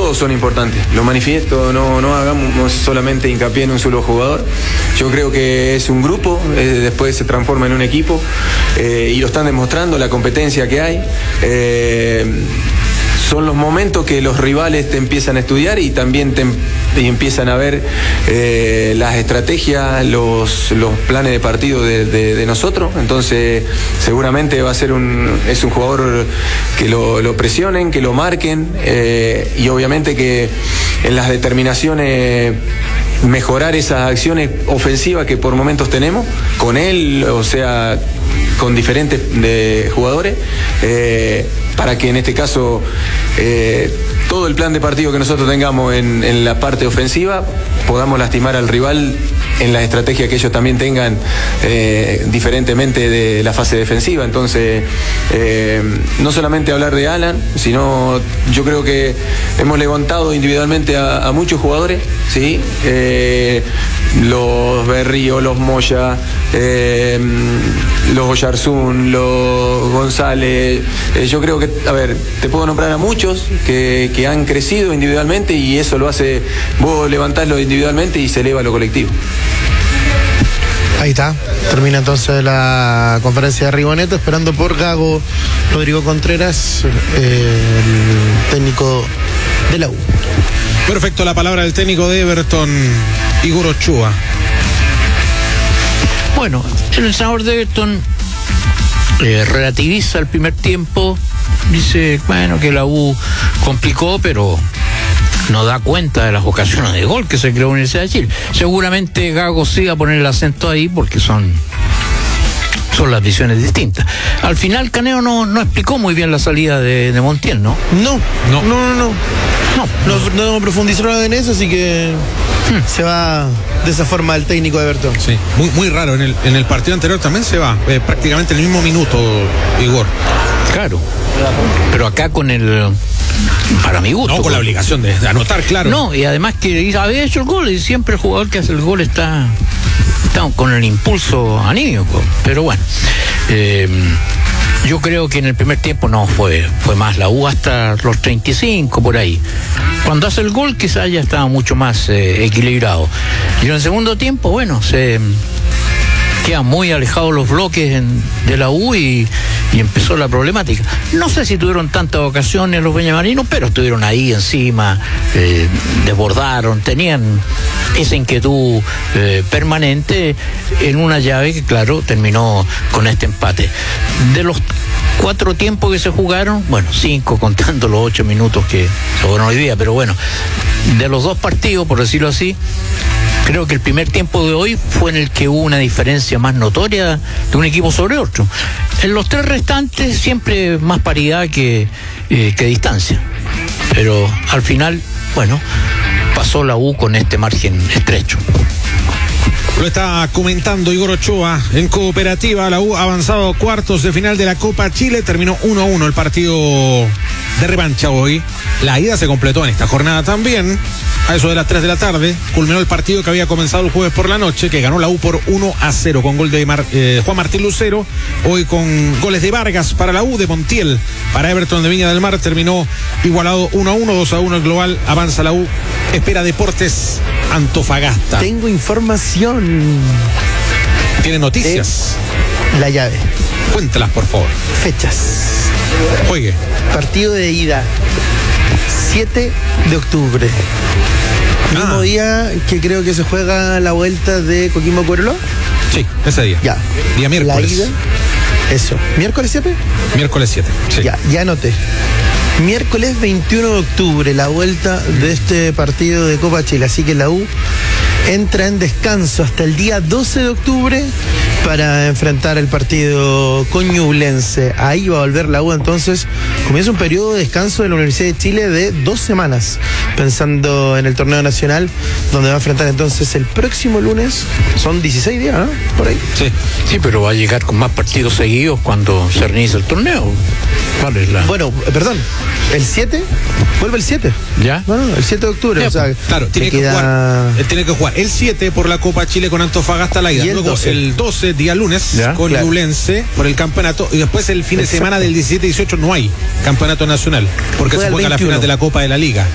todos son importantes. Lo manifiesto, no hagamos solamente hincapié en un solo jugador. Yo creo que es un grupo, después se transforma en un equipo, y lo están demostrando, la competencia que hay. Son los momentos que los rivales te empiezan a estudiar y también y empiezan a ver las estrategias, los planes de partido de nosotros. Entonces seguramente va a ser es un jugador que lo presionen, que lo marquen, y obviamente que en las determinaciones mejorar esas acciones ofensivas que por momentos tenemos con él, o sea, con diferentes jugadores, para que en este caso todo el plan de partido que nosotros tengamos en la parte ofensiva podamos lastimar al rival en la estrategia que ellos también tengan, diferentemente de la fase defensiva. Entonces, no solamente hablar de Alan, sino yo creo que hemos levantado individualmente a muchos jugadores, ¿sí? Los Berrío, los Moya, los Oyarzún, los González. Yo creo que, a ver, te puedo nombrar a muchos que han crecido individualmente, y eso lo hace, vos levantás individualmente y se eleva lo colectivo. Ahí está, termina entonces la conferencia de Riboneta, esperando por Gago Rodrigo Contreras, el técnico de la U. Perfecto, la palabra del técnico de Everton, Igor Ochoa. Bueno, el entrenador de Everton relativiza el primer tiempo, dice, bueno, que la U complicó, pero no da cuenta de las ocasiones de gol que se creó en la Universidad de Chile. Seguramente Gago sí va a poner el acento ahí porque son las visiones distintas. Al final Caneo no explicó muy bien la salida de Montiel, ¿no? No profundizaron en eso, así que se va de esa forma el técnico de Everton. Sí, muy raro. En el partido anterior también se va, prácticamente en el mismo minuto, Igor. Claro, pero acá para mi gusto. No, con la obligación de anotar, claro. No, y además que había hecho el gol, y siempre el jugador que hace el gol está con el impulso anímico. Pero bueno, yo creo que en el primer tiempo no fue más la U hasta los 35 por ahí. Cuando hace el gol quizás ya estaba mucho más equilibrado. Y en el segundo tiempo, bueno, se quedan muy alejados los bloques de la U y empezó la problemática. No sé si tuvieron tantas ocasiones los beñamarinos, pero estuvieron ahí encima, desbordaron, tenían esa inquietud permanente en una llave que, claro, terminó con este empate. De los 4 tiempos que se jugaron, bueno, 5 contando los 8 minutos que se jugaron hoy día, pero bueno, de los 2 partidos, por decirlo así, creo que el primer tiempo de hoy fue en el que hubo una diferencia más notoria de un equipo sobre otro. En los 3 restantes siempre más paridad que distancia. Pero al final, bueno, pasó la U con este margen estrecho. Lo está comentando Igor Ochoa. En Cooperativa, la U ha avanzado a cuartos de final de la Copa Chile. Terminó 1-1 el partido de revancha hoy. La ida se completó en esta jornada también. A eso de las 3 de la tarde culminó el partido que había comenzado el jueves por la noche, que ganó la U por 1-0 con gol de Juan Martín Lucero. Hoy con goles de Vargas para la U, de Montiel para Everton de Viña del Mar. Terminó igualado 1-1, 2-1 el global. Avanza la U. Espera Deportes Antofagasta. Tengo información. ¿Tiene noticias? La llave. Cuéntalas, por favor. Fechas. Juegue. Partido de ida, 7 de octubre. Mismo día que creo que se juega la vuelta de Coquimbo Cobreloa. Sí, ese día. Ya. Día miércoles. La ida. Eso. ¿Miércoles 7? Miércoles 7. Sí. Ya anoté. Miércoles 21 de octubre, la vuelta de este partido de Copa Chile. Así que la U entra en descanso hasta el día 12 de octubre para enfrentar el partido con Ñublense. Ahí va a volver la U, entonces comienza un periodo de descanso de la Universidad de Chile de 2 semanas, pensando en el torneo nacional, donde va a enfrentar entonces el próximo lunes. Son 16 días, ¿no? Por ahí. Sí, pero va a llegar con más partidos seguidos cuando se reinicie el torneo. ¿Cuál es la...? Bueno, perdón, el 7, vuelve el 7. ¿Ya? Bueno, el 7 de octubre, ya, o sea, claro, tiene que jugar el 7 por la Copa Chile con Antofagasta, la ida. Y el luego 12. el 12, día lunes, ¿ya? con Ñublense por el campeonato, y después el fin de semana del 17 y 18 no hay campeonato nacional, porque se juega la final de la Copa de la Liga.